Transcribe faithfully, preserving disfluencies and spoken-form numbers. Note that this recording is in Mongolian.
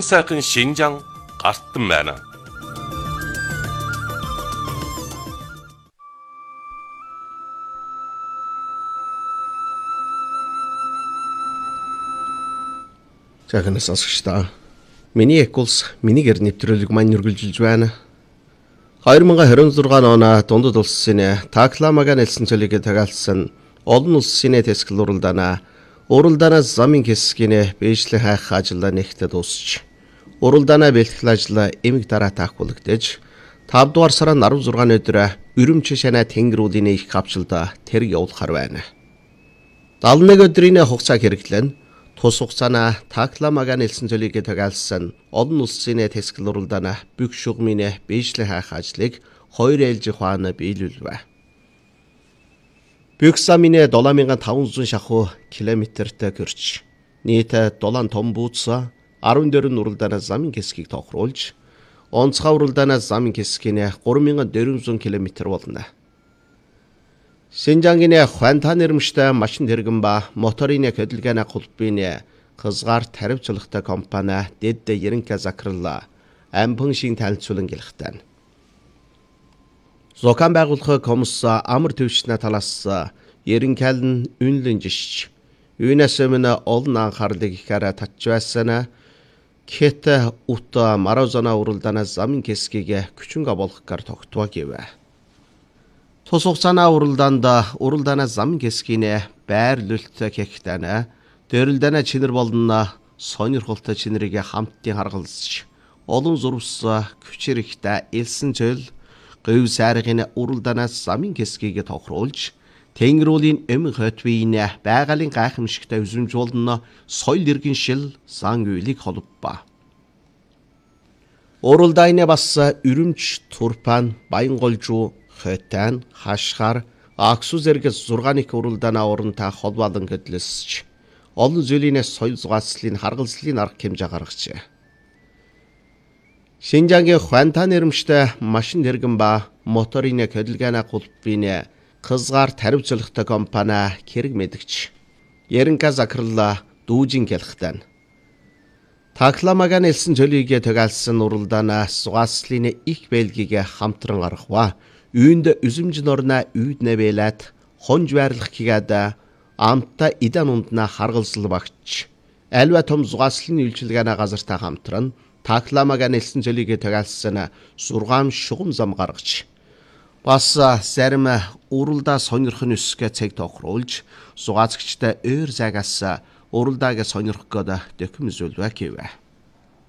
Эрдэн сайхан Шинжаан гартан байна. Захын сонсогчдоо миний эк улс миний гэр нэвтрүүлэг маань үргэлжилж байна. две тысячи двадцать шесть оны дундад улсын Такламага нэлсэн цөлийг тагаалсан олон улсын тэсгэл уралдаана уралдаана замын хэсгийн бэжлэх хайх ажлаа нэгтэд дуусч уралдаана бэлтгэл ажлаа эмэг дараа таахбулагдаж пет дугаар сарын арван зургааны өдөр Үрүмчи шанаа тэнгэрүүдийн их хавчилда тэрэг явуулахар байна. даалны нэг өдрийн хугацаа хэрэглэн тус хугацаана Такламага нэлсэн цөлийг тагаалсан олон улсын тэсгэл уралдаана бүх шугмын бэжлэх хайх ажлыг хоёр ээлжих хаана биелүүлвэ. Бүх замын seven thousand five hundred шахуу километртэй гэрч нийт seven том бууц fourteen уралдаана замын хэсгийг тохируулж онцгой уралдаана замын хэсгийн three thousand four hundred км болно. Шинжаангийн хвантаа нэрмжтэй машин тэргэн ба моторын хөдөлгөөний холбооны хязгаар таривчлахтай компани дэд Еренка захирлаа ампан шин танилцуулан гэлхтэн. Зокан байгуулах комисс амар төвчнэ талаас Еренкалн үнлэн жишч. Үүнээс өмнө олон анхаарлыг ихээр татчваасана кет ут Марозана уралдаана замын хэсгийг күчүнга болгохоор тогтвоо гэвэ. Тус хугацааны уралдаанд уралдаана замын хэсгийн байрлуулалт хэхтана дөрөлдана чинэр болно сонирхолтой чинэрийг хамтдын харгалзаж олон зурвс күчээр ихтэй элсэн цөл говь сайргийн уралдаана замын хэсгийг тохируулж тэнгэрүүлийн эм хотвийн байгалийн гайхамшигтай үзэмжүүлэн соёл иргэн шил сан үйлийг холбоо. Уралдааны бас Үрүмч, Турпан, Баянголжуу, Хотан, Хашхар, Аксу зэрэг six уралдаана урантай холбоолон хөдлөсч олон зүйлийн соёл зугаацлын харгалзлын арга хэмжээ гаргажээ. Шинжаангийн хвантаа нэрмжтэй машин тэргэн ба моторын хөдөлгөөний холбооны хязгаар таривчлахтай компани хэрэг мэдгч Еренка захирлаа дүүжин гэлхтэн. Такламага нэлсэн цөлийг тагаалсан уралдаана зугаацлын их бэлгийг хамтран гаргаваа. Үүнд үзэмж норна үйднэ бэлат хонж байрлах гэгээд амтта идан ундна харгалзал багч альва том зугаацлын үйлчилгээний газартай хамтран Такламага нэлсэн цөлийг тагаалсан сургаам шугам зам гаргаж бас зарим уралдаа сонирхох нүсгэ цэг тохируулж зугаацгчтай өөр загаас уралдааг сонирхох гээд дөхөмзүүлвэ гэвэ.